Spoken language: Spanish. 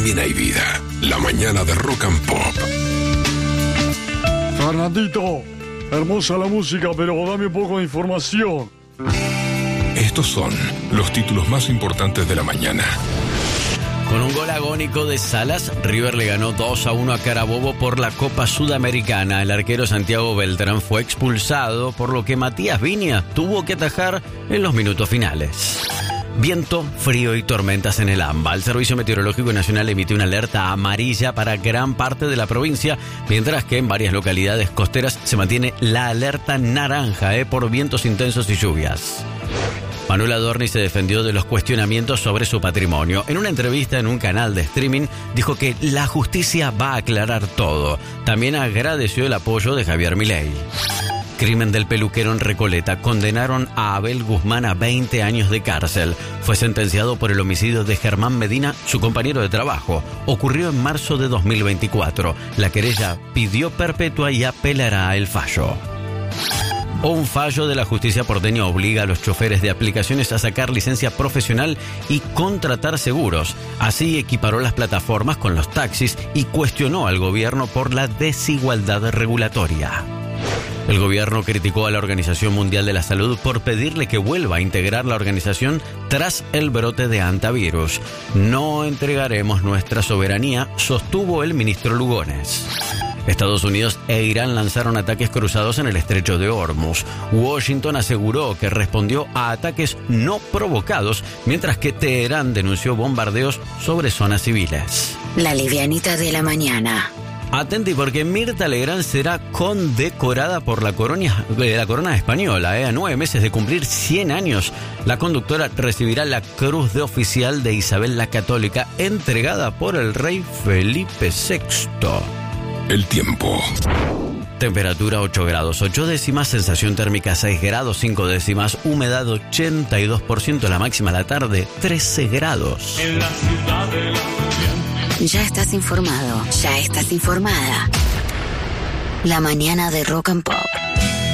también hay vida. La mañana de Rock and Pop. Fernandito, hermosa la música, pero dame un poco de información. Estos son los títulos más importantes de la mañana. Con un gol agónico de Salas, River le ganó 2-1 a Carabobo por la Copa Sudamericana. El arquero Santiago Beltrán fue expulsado, por lo que Matías Viña tuvo que atajar en los minutos finales. Viento, frío y tormentas en el AMBA. El Servicio Meteorológico Nacional emitió una alerta amarilla para gran parte de la provincia, mientras que en varias localidades costeras se mantiene la alerta naranja por vientos intensos y lluvias. Manuel Adorni se defendió de los cuestionamientos sobre su patrimonio. En una entrevista en un canal de streaming, dijo que la justicia va a aclarar todo. También agradeció el apoyo de Javier Milei. Crimen del peluquero en Recoleta. Condenaron a Abel Guzmán a 20 años de cárcel. Fue sentenciado por el homicidio de Germán Medina, su compañero de trabajo. Ocurrió en marzo de 2024. La querella pidió perpetua y apelará el fallo. Un fallo de la justicia porteña obliga a los choferes de aplicaciones a sacar licencia profesional y contratar seguros. Así equiparó las plataformas con los taxis y cuestionó al gobierno por la desigualdad regulatoria. El gobierno criticó a la Organización Mundial de la Salud por pedirle que vuelva a integrar la organización tras el brote de hantavirus. No entregaremos nuestra soberanía, sostuvo el ministro Lugones. Estados Unidos e Irán lanzaron ataques cruzados en el estrecho de Hormuz. Washington aseguró que respondió a ataques no provocados, mientras que Teherán denunció bombardeos sobre zonas civiles. La livianita de la mañana. Atenti porque Mirta Legrand será condecorada por la corona española. A 9 meses de cumplir 100 años, la conductora recibirá la Cruz de Oficial de Isabel la Católica, entregada por el rey Felipe VI. El tiempo. Temperatura 8 grados 8 décimas, sensación térmica 6 grados 5 décimas, humedad 82%, la máxima a la tarde 13 grados. En la ciudad de la... Ya estás informado, ya estás informada. La mañana de Rock and Pop.